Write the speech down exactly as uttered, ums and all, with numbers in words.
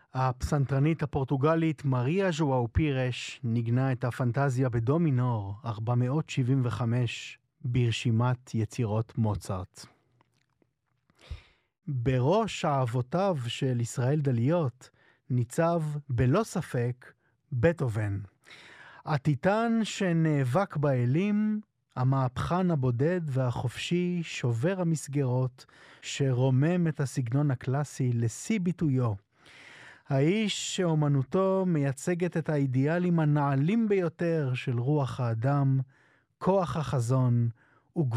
הפסנתרנית הפורטוגלית מריה ז'ואאו פירש ניגנה את הפנטזיה בדו מינור ארבע מאות שבעים וחמש ברשימת יצירות מוצרט. בראש אהבותיו של ישראל דליות ניצב בלא ספק בטהובן. הטיטן שנאבק באלים, המהפכן הבודד והחופשי שובר המסגרות שרומם את הסגנון הקלאסי לשיא ביטויו. האיש שאומנותו מייצגת את האידיאלים הנעלים ביותר של רוח האדם, כוח החזון